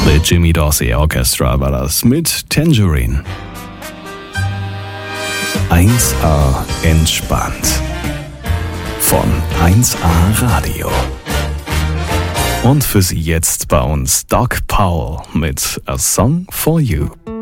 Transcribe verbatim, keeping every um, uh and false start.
The Jimmy Dorsey Orchestra war das mit Tangerine. eins A entspannt. Von eins A Radio. Und für Sie jetzt bei uns Doc Powell mit A Song for You.